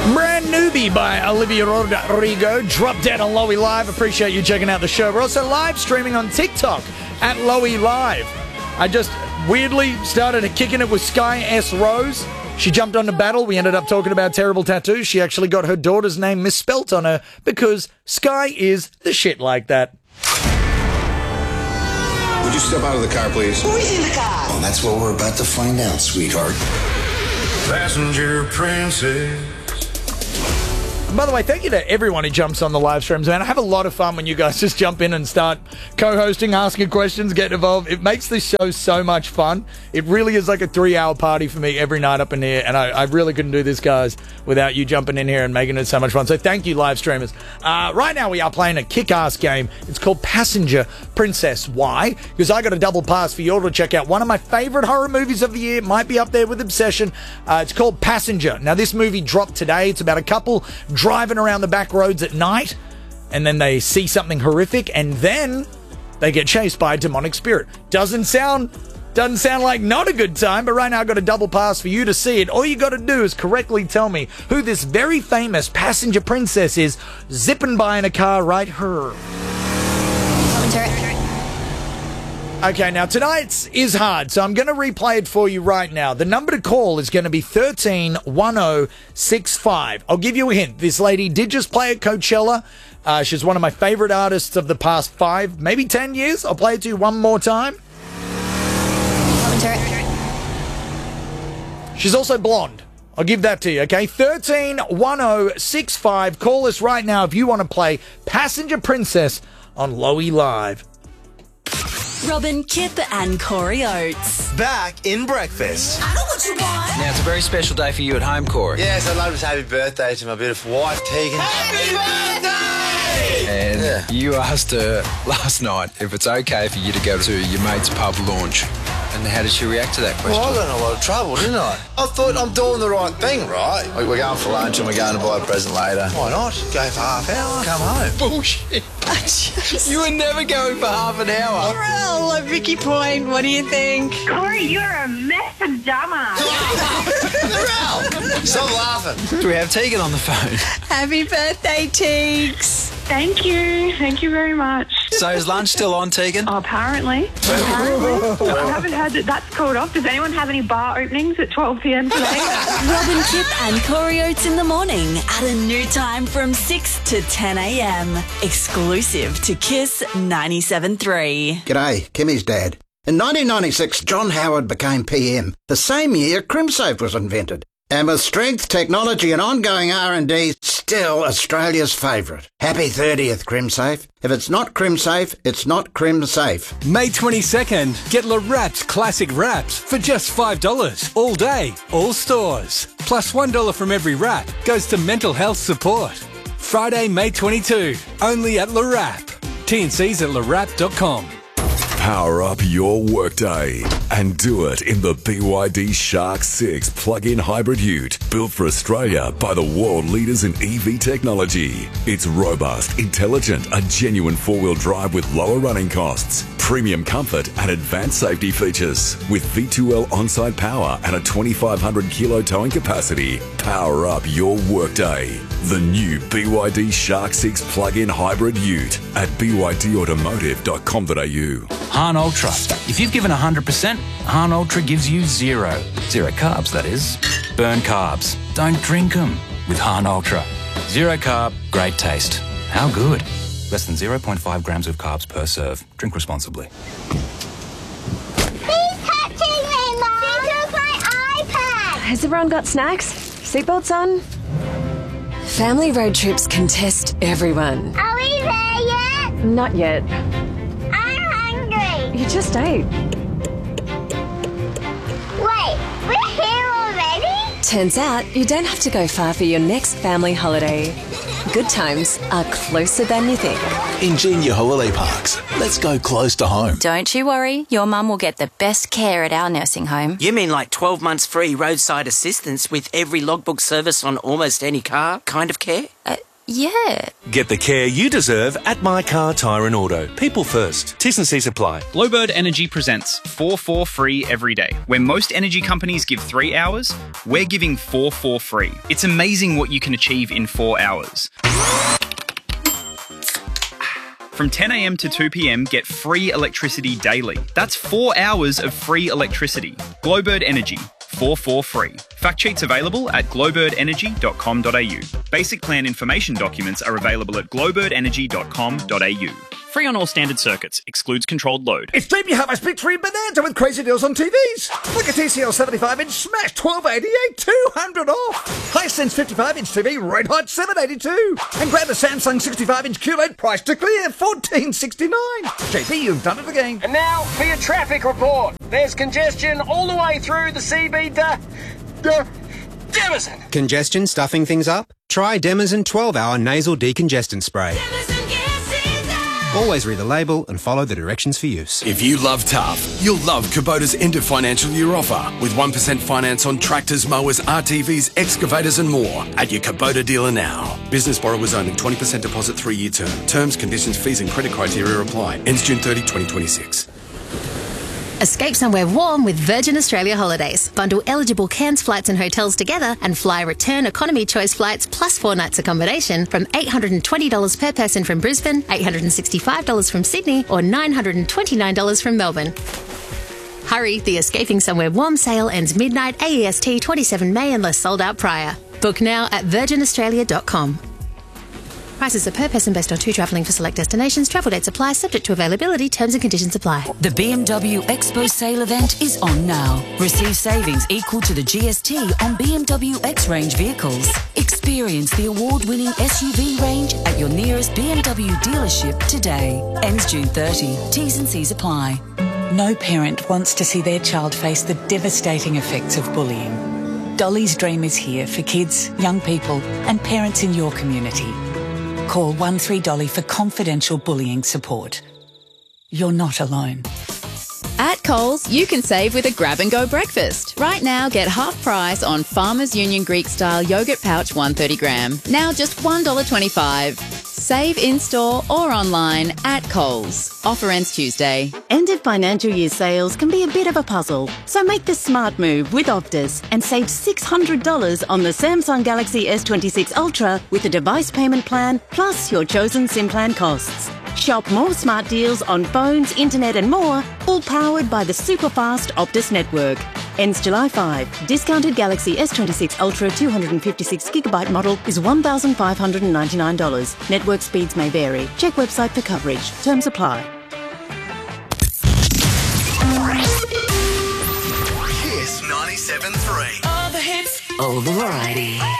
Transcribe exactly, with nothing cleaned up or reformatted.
Brand Newbie by Olivia Rodrigo. Drop Dead on Lowy Live. Appreciate you checking out the show. We're also live streaming on TikTok at Lowy Live. I just weirdly started kicking it with Sky S. Rose. She jumped on the battle. We ended up talking about terrible tattoos. She actually got her daughter's name misspelt on her because Sky is the shit like that. Would you step out of the car, please? Who's in the car? Well, that's what we're about to find out, sweetheart. Passenger princess. By the way, thank you to everyone who jumps on the live streams, man. I have a lot of fun when you guys just jump in and start co-hosting, asking questions, get involved. It makes this show so much fun. It really is like a three-hour party for me every night up in here, and I, I really couldn't do this, guys, without you jumping in here and making it so much fun. So thank you, live streamers. Uh, right now, we are playing a kick-ass game. It's called Passenger Princess. Why? Because I got a double pass for you all to check out one of my favorite horror movies of the year. It might be up there with Obsession. Uh, it's called Passenger. Now, this movie dropped today. It's about a couple driving around the back roads at night, and then they see something horrific, and then they get chased by a demonic spirit. Doesn't sound doesn't sound like not a good time, but right now I've got a double pass for you to see it. All you got to do is correctly tell me who this very famous passenger princess is zipping by in a car right here. Okay, now tonight's is hard, so I'm going to replay it for you right now. The number to call is going to be one three one zero six five. I'll give you a hint. This lady did just play at Coachella. Uh, she's one of my favorite artists of the past five, maybe ten years. I'll play it to you one more time. She's also blonde. I'll give that to you, okay? one three one zero six five. Call us right now if you want to play Passenger Princess on Lowy Live. Robin, Kip and Corey Oates. Back in breakfast. I know what you want. Now, it's a very special day for you at home, Corey. Yes, I'd love to say happy birthday to my beautiful wife, Tegan. Happy birthday! And Yeah. you asked her last night if it's okay for you to go to your mate's pub launch. And how did she react to that question? Well, I got in a lot of trouble, didn't I? I thought I'm doing the right thing, right? Like, we're going for lunch and we're going to buy a present later. Why not? Go for half hour, come home. Bullshit. You were never going for half an hour. Well, at Vicky Point, what do you think? Corey, you're a mess of dumbass. Stop laughing. Do we have Tegan on the phone? Happy birthday, Teags. Thank you. Thank you very much. So is lunch still on, Tegan? Oh, apparently. Apparently. I haven't heard that that's called off. Does anyone have any bar openings at twelve p.m. today? Robin, Kip and Corey Oates in the morning at a new time from six to ten a.m. Exclusive to Kiss ninety-seven point three. G'day, Kimmy's dad. In nineteen ninety-six, John Howard became P M. The same year, CrimSafe was invented. And with strength, technology and ongoing R and D, still Australia's favourite. Happy thirtieth, CrimSafe. If it's not CrimSafe, it's not CrimSafe. May twenty-second, get La Wraps Classic Wraps for just five dollars. All day, all stores. Plus one dollar from every wrap goes to mental health support. Friday, May twenty-second, only at La Wrap. T and C's at la wrap dot com. Power up your workday and do it in the B Y D Shark six plug-in hybrid ute, built for Australia by the world leaders in E V technology. It's robust, intelligent, a genuine four-wheel drive with lower running costs, premium comfort and advanced safety features. With V two L on-site power and a twenty-five hundred kilo towing capacity, power up your workday. The new B Y D Shark six plug-in hybrid ute at b y d automotive dot com dot a u. Han Ultra. If you've given one hundred percent, Han Ultra gives you zero. Zero carbs, that is. Burn carbs. Don't drink them with Han Ultra. Zero carb, great taste. How good? Less than zero point five grams of carbs per serve. Drink responsibly. He's touching me, Mom! He took my iPad! Has everyone got snacks? Seatbelts on? Family road trips can test everyone. Are we there yet? Not yet. I'm hungry. You just ate. Wait, we're here already? Turns out you don't have to go far for your next family holiday. Good times are closer than you think. Ingenia Holiday Parks. Let's go close to home. Don't you worry, your mum will get the best care at our nursing home. You mean like twelve months free roadside assistance with every logbook service on almost any car kind of care? Uh, Yeah. Get the care you deserve at My Car Tyre and Auto. People first. T's and C's apply. Glowbird Energy presents four four free every day. Where most energy companies give three hours, we're giving four four free. It's amazing what you can achieve in four hours. From ten a m to two p m, get free electricity daily. That's four hours of free electricity. Glowbird Energy. four four free. Fact sheets available at glowbird energy dot com dot a u. Basic plan information documents are available at glowbird energy dot com dot a u. Free on all standard circuits. Excludes controlled load. It's time you have a Big Three Bonanza with crazy deals on T Vs. Like a T C L seventy-five inch smash twelve eighty-eight, two hundred off. Hisense fifty-five inch T V red hot seven eighty-two. And grab a Samsung sixty-five inch Q L E D price to clear fourteen sixty-nine. J P, you've done it again. And now for your traffic report. There's congestion all the way through the C B D. Demison. Congestion stuffing things up? Try Demison twelve hour nasal decongestant spray. Always read the label and follow the directions for use. If you love tough, you'll love Kubota's end of financial year offer with one percent finance on tractors, mowers, R T Vs, excavators and more at your Kubota dealer now. Business borrowers only, twenty percent deposit, three year term. Terms, conditions, fees and credit criteria apply. Ends June thirtieth, twenty twenty-six. Escape somewhere warm with Virgin Australia Holidays. Bundle eligible Cairns flights and hotels together and fly return economy choice flights plus four nights accommodation from eight hundred twenty dollars per person from Brisbane, eight hundred sixty-five dollars from Sydney or nine hundred twenty-nine dollars from Melbourne. Hurry, the Escaping Somewhere Warm sale ends midnight A E S T twenty-seven May unless sold out prior. Book now at virgin australia dot com. Prices are per person based on two travelling for select destinations. Travel dates apply, subject to availability. Terms and conditions apply. The B M W Expo sale event is on now. Receive savings equal to the G S T on B M W X-Range vehicles. Experience the award-winning S U V range at your nearest B M W dealership today. Ends June thirtieth. T's and C's apply. No parent wants to see their child face the devastating effects of bullying. Dolly's Dream is here for kids, young people and parents in your community. Call one three Dolly for confidential bullying support. You're not alone. At Coles, you can save with a grab-and-go breakfast. Right now, get half price on Farmers Union Greek-style yogurt pouch one hundred thirty gram. Now just one dollar twenty-five. Save in-store or online at Coles. Offer ends Tuesday. End of financial year sales can be a bit of a puzzle, so make the smart move with Optus and save six hundred dollars on the Samsung Galaxy S twenty-six Ultra with a device payment plan plus your chosen SIM plan costs. Shop more smart deals on phones, internet and more, all powered by the super-fast Optus network. Ends July fifth. Discounted Galaxy S twenty-six Ultra two hundred fifty-six gigabyte model is one thousand five hundred ninety-nine dollars. Network speeds may vary. Check website for coverage. Terms apply. Kiss ninety-seven point three. All the hits, all the variety.